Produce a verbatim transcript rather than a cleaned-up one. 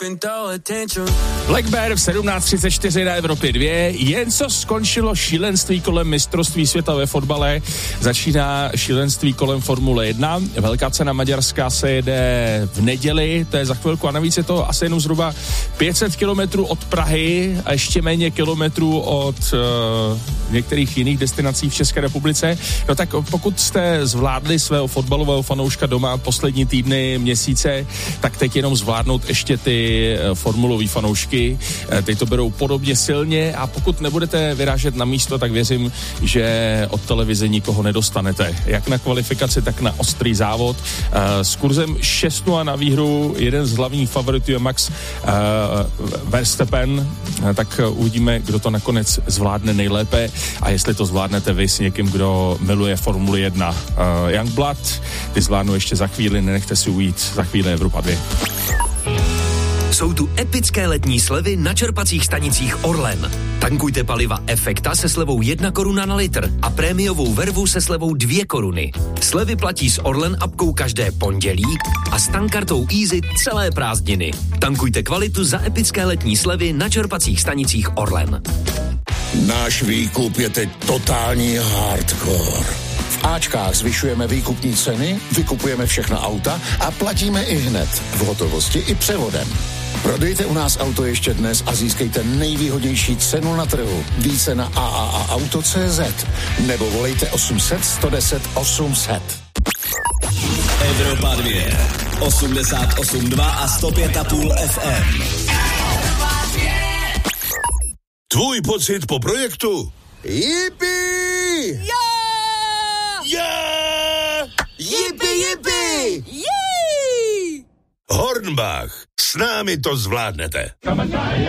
Black Bear v sedmnáct třicet čtyři na Evropě dva. Jen co skončilo šílenství kolem mistrovství světa ve fotbale, začíná šílenství kolem Formule jedna. Velká cena Maďarska se jede v neděli, to je za chvilku, a navíc je to asi jenom zhruba pět set kilometrů od Prahy a ještě méně kilometrů od uh, některých jiných destinací v České republice. No tak pokud jste zvládli svého fotbalového fanouška doma poslední týdny, měsíce, tak teď jenom zvládnout ještě ty formulový fanoušky. Teď to berou podobně silně a pokud nebudete vyrážet na místo, tak věřím, že od televize nikoho nedostanete. Jak na kvalifikaci, tak na ostrý závod. S kurzem šest nula na výhru jeden z hlavních favoritů je Max Verstappen, tak uvidíme, kdo to nakonec zvládne nejlépe a jestli to zvládnete vy s někým, kdo miluje Formuli jedna. Youngblood, ty zvládnu ještě za chvíli, nenechte si ujít, za chvíli Evropa dva. Jsou tu epické letní slevy na čerpacích stanicích Orlen. Tankujte paliva Efekta se slevou jedna koruna na litr a prémiovou vervu se slevou dvě koruny. Slevy platí s Orlen apkou každé pondělí a s tankkartou Easy celé prázdniny. Tankujte kvalitu za epické letní slevy na čerpacích stanicích Orlen. Náš výkup je teď totální hardcore. V Ačkách zvyšujeme výkupní ceny, vykupujeme všechna auta a platíme i hned, v hotovosti i převodem. Prodejte u nás auto ještě dnes a získejte nejvýhodnější cenu na trhu. Více na a a a auto tečka cé zet nebo volejte osm set, sto deset, osm set. Evropa dva, osmdesát osm dva a sto pět a půl F M. Tvůj pocit po projektu? Yippee! Yeah! Yeah! Yippee, yippee! Hornbach, s námi to zvládnete.